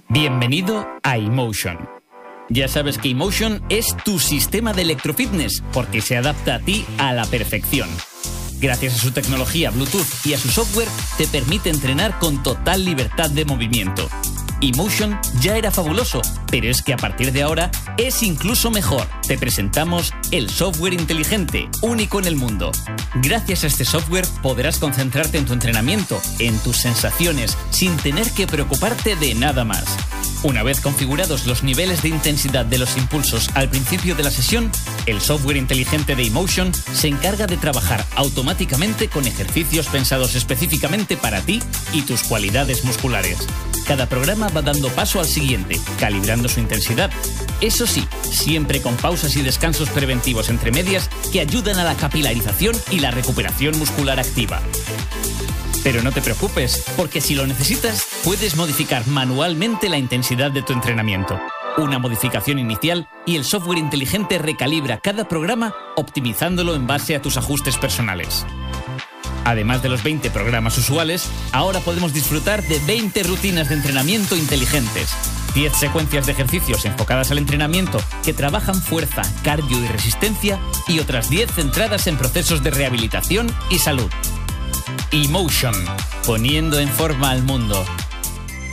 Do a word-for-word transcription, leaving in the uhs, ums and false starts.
Bienvenido a eMotion. Ya sabes que eMotion es tu sistema de electrofitness porque se adapta a ti a la perfección. Gracias a su tecnología Bluetooth y a su software, te permite entrenar con total libertad de movimiento. eMotion ya era fabuloso, pero es que a partir de ahora es incluso mejor. Te presentamos el software inteligente, único en el mundo. Gracias a este software podrás concentrarte en tu entrenamiento, en tus sensaciones, sin tener que preocuparte de nada más. Una vez configurados los niveles de intensidad de los impulsos al principio de la sesión, el software inteligente de eMotion se encarga de trabajar automáticamente con ejercicios pensados específicamente para ti y tus cualidades musculares. Cada programa va dando paso al siguiente, calibrando su intensidad. Eso sí, siempre con pausas y descansos preventivos entre medias que ayudan a la capilarización y la recuperación muscular activa. Pero no te preocupes, porque si lo necesitas, puedes modificar manualmente la intensidad de tu entrenamiento. Una modificación inicial y el software inteligente recalibra cada programa optimizándolo en base a tus ajustes personales. Además de los veinte programas usuales, ahora podemos disfrutar de veinte rutinas de entrenamiento inteligentes, diez secuencias de ejercicios enfocadas al entrenamiento que trabajan fuerza, cardio y resistencia y otras diez centradas en procesos de rehabilitación y salud. eMotion, poniendo en forma al mundo.